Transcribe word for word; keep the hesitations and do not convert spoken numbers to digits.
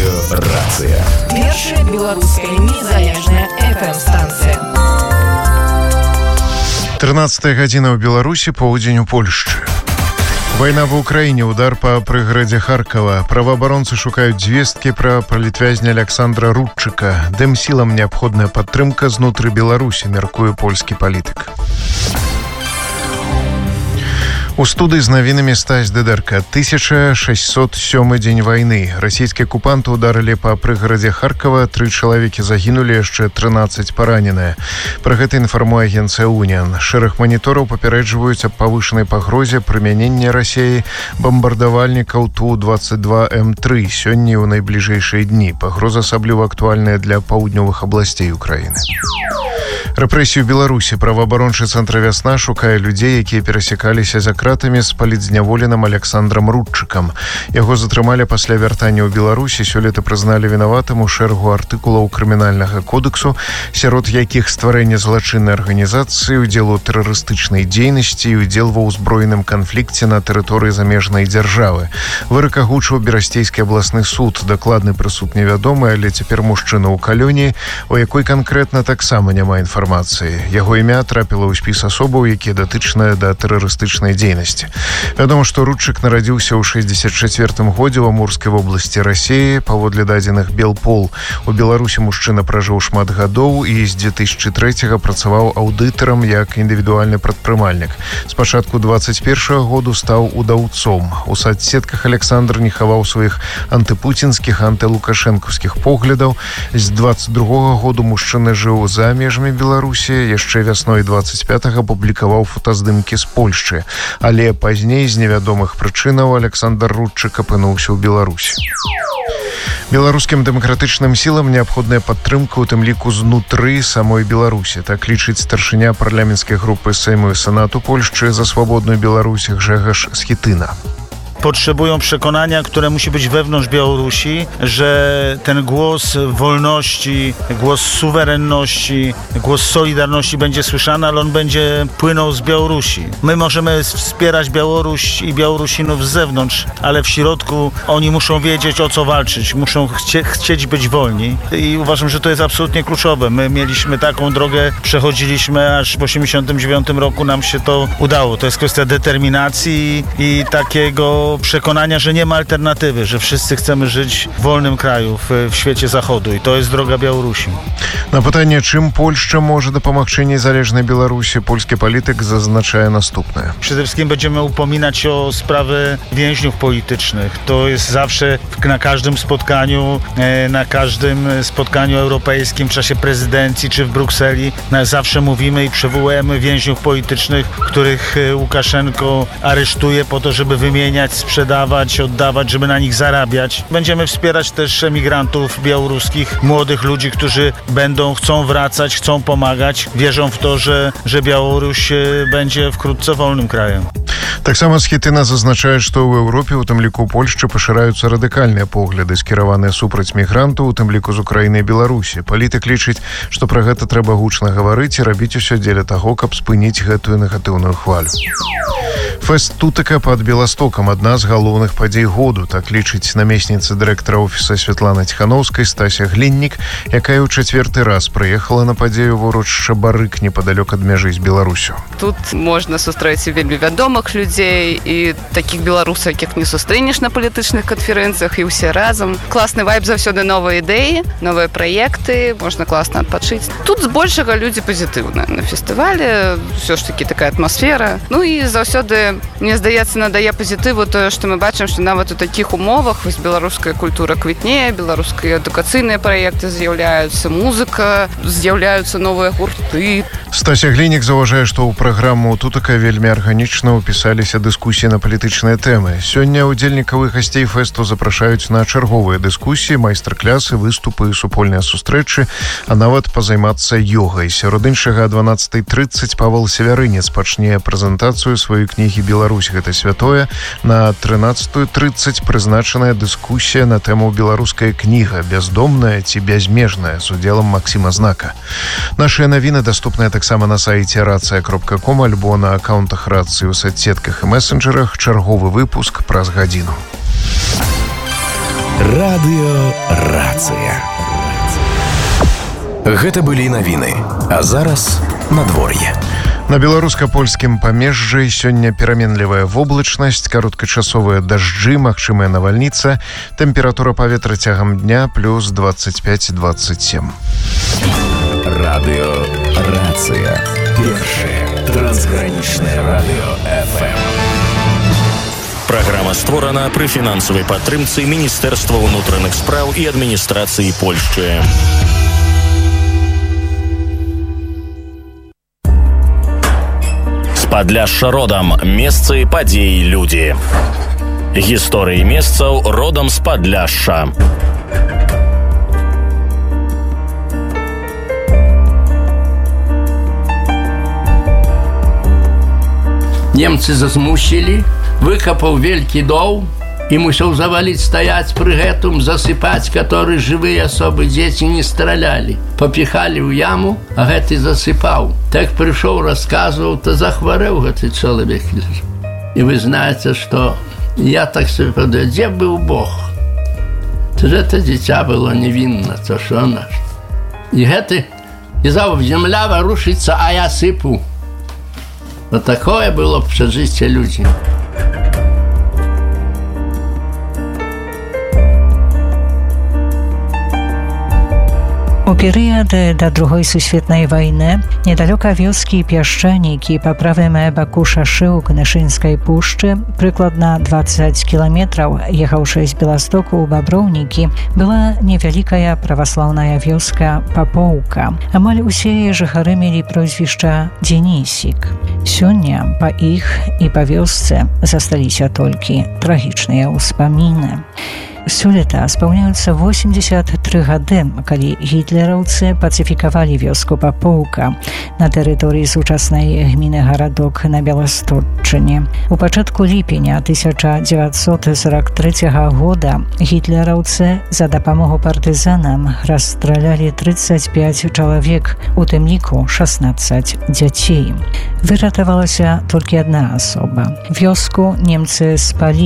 Радыёрацыя. Першая беларуская незалежная эф эм-станцыя. тринадцатая гадзіна ў Беларусі, поўдзень у Польшчы. Вайна ва ўкраіне, удар па прыгарадзе Харкава. Праваабаронцы шукаюць звесткі пра палітвязня Александра Рудчыка. Дэмсілам неабходная падтрымка знутры Беларусі, мяркуе польскі палітык. У студыі з навінамі Стась Дыдарка. тысяча шэсцьсот сёмы дзень вайны. Расійскія акупанты ударылі па прыгарадзе Харкава. Тры чалавекі загінулі, яшчэ трынаццаць параненыя. Пра гэта інфармуе агенцыя Уніан. Шэраг манітораў папярэджваюць аб павышанай пагрозе прымянення Расіі бамбардавальнікаў Ту двадцать два эм три сёння і ў найбліжэйшыя дні. Пагроза асабліва актуальная для паўднёвых абласцей Украіны. Рэпрэсію ў Беларусі. Праваабарончы цэнтр «Вясна» шукае людзей, якія перасякаліся за кратамі з палітзняволеным Александрам Рудчыкам. Яго затрымалі пасля вяртання ў Беларусі, сёлета прызналі вінаватым у шэрагу артыкулаў крымінальнага кодексу, сярод якіх стварэнне злачыннай арганізацыі, удзел у тэрарыстычнай дзейнасці і удзел ва ўзброеным канфлікце на тэрыторыі замежнай дзяржавы. Вырак агучыў Берасцейскі абласны суд. Дакладны прысуд невядомы, але цяпер мужчына ў калоніі, у якой канкрэтна таксама няма інфармацыі. Яго імя трапіла ў спіс асобаў, якія датычныя да тэрарыстычнай дзейнасці. Вядома, што Рудчык нарадзіўся ў шэсцьдзесят чацвёртым годзе ў Амурскай вобласці Расіі. Паводле дадзеных Белпол, у Беларусі мужчына пражыў шмат гадоў і з дзве тысячы трэцяга працаваў аўдытарам як індывідуальны прадпрымальнік. З пачатку двадцать першага году стаў удаўцом. У сацсетках Александр не хаваў сваіх антыпуцінскіх, антылукашэнкаўскіх поглядаў. З двадцать другога году мужчына жыў за межамі Беларусі, яшчэ вясной двадцать пятага публікаваў фотаздымкі з Польшчы, але пазней з невядомых прычынаў Александр Рудчык апынуўся ў Беларусі. Беларускім дэмакратычным сілам неабходная падтрымка, у тым ліку знутры самой Беларусі. Так лічыць старшыня парламенцкай групы Сейму і Сенату Польшчы за свободную Беларусь Grzegorz Schetyna. Potrzebują przekonania, które musi być wewnątrz Białorusi, że ten głos wolności, głos suwerenności, głos solidarności będzie słyszany, ale on będzie płynął z Białorusi. My możemy wspierać Białoruś i Białorusinów z zewnątrz, ale w środku oni muszą wiedzieć, o co walczyć, muszą chcie, chcieć być wolni i uważam, że to jest absolutnie kluczowe. My mieliśmy taką drogę, przechodziliśmy, aż w osiemdziesiątym dziewiątym roku nam się to udało. To jest kwestia determinacji i takiego przekonania, że nie ma alternatywy, że wszyscy chcemy żyć w wolnym kraju, w, w świecie zachodu i to jest droga Białorusi. Na pytanie, czym Polska może dopomagać niezależnej Białorusi, polski polityk zaznacza następne. Przede wszystkim będziemy upominać się o sprawy więźniów politycznych. To jest zawsze na każdym spotkaniu, na każdym spotkaniu europejskim w czasie prezydencji czy w Brukseli. Zawsze mówimy i przywołujemy więźniów politycznych, których Łukaszenko aresztuje po to, żeby wymieniać, sprzedawać, oddawać, żeby na nich zarabiać. Będziemy wspierać też emigrantów białoruskich, młodych ludzi, którzy będą, chcą wracać, chcą pomagać. Wierzą w to, że, że Białoruś będzie wkrótce wolnym krajem. Так само Schetyna зазначае, што ў Еўропе, у тым ліку ў Польшчы, пашыраюцца радыкальныя погляды, скіраваныя супраць мігрантаў, у тым ліку з Украіны і Беларусі. Палітык лічыць, што пра гэта трэба гучна гаварыць і рабіць усё дзеля таго, каб спыніць гэтую негатыўную хвалю. Фэст «Тутака» пад Беластокам – адна з галоўных падзей году, так лічыць намесніца дырэктара офіса Святлана Ціханаўскай Стася Гліннік, якая ў чацвёрты раз прыехала на падзею ва ўрочышча Барык непадалёк ад мяжы з Беларусю. Тут можна сустрэць вельмі вядомых людзей і такіх беларусаў, якіх не сустрэнеш на палітычных канферэнцыях, і ўсе разам. Класны вайб, заўсёды новыя ідэі, новыя праекты, можна класна адпачыць. Тут збольшага людзі пазітыўныя на фестывале, ўсё ж такі такая атмасфера. Ну і заўсёды, мне здаецца, надае пазітыву тое, што мы бачым, што нават у такіх умовах вось беларуская культура квітнее, беларускія адукацыйныя праекты з'яўляюцца, музыка, з'яўляюцца новыя гурты. Стася Гліннік заўважае, што ў праграму «Тутака» вельмі арганічна ўпісаліся дыскусіі на палітычныя тэмы. Сёння ўдзельнікаў і гасцей фэсту запрашаюць на чарговыя дыскусіі, майстар-клясы, выступы і супольныя сустрэчы, а нават пазаймацца ёгай. Сярод іншага, о дванаццатай трыццаць Павел Севярынец пачне прэзентацыю сваёй кнігі «Беларусь – гэта святое». На трынаццатую трыццаць прызначаная дыскусія на тэму «Беларуская кніга. Бяздомная ці бязмежная» з удзелам Максіма Знака. Нашыя навіны даступныя таксама на сайце рацыя кропка ком альбо на аккаунтах рацыі ў соцсетках і месенджерах. Чарговы выпуск праз гадзіну. Радыёрацыя. Гэта былі навіны, а зараз надвор'е. На беларуска-польскім памежжы сёння пераменлівая воблачнасць, кароткачасовыя дажджы, магчымая навальніца, тэмпература паветра цягам дня плюс двадцать пять - двадцать семь. Радыёрацыя. Першае трансгранічнае радыё эф эм. Праграма створана пры фінансавай падтрымцы Міністэрства ўнутраных спраў і адміністрацыі Польшчы. З Падляшша родам. Месцы, падзеі, людзі. Гісторыі месцаў родам з Падляшша. Немцы зазмусілі, выкапаў вялікі дол і мусіў заваліць стаяць пры гэтым, засыпаць, каторы жывыя асобы дзеці не стралялі. Папіхалі ў яму, а гэты засыпаў. Так прыйшоў, расказваў, то захварэў гэты чалавек. І вы знаеце, што я так собі падаю, дзе быў Бог? То ж гэта дзіця было невінна, то що наш? І гэты, і заў, земля варушыцца, а я сыпу. Вот такое было прожитие людей. У перыяд да другой сусветнай вайны недалёка вёскі Пяшчанікі па правым баку шашы ў Кнышынскай пушчы, прыкладна двадцать кіламетраў, ехаўшы з Беластоку ў Баброўнікі, была невялікая праваслаўная вёска Папоўка. Амаль усе жыхары мелі прозвішча Дзенісік. Сёння па іх і па вёсцы засталіся толькі трагічныя ўспаміны. Сёлета спаўняюцца восемьдесят три гады, калі гітлераўцы пацыфікавалі вёску Папоўка на тэрыторыі сучаснай гміны Гарадок на Беластотчыне. У пачатку ліпеня тысяча дзевяцьсот сорок трэцяга года гітлераўцы за дапамогу партызанам расстралялі тридцать пять чалавек, у тым ліку шестнадцать дзяцей. Выратавалася толькі адна асоба. Вёску немцы спалі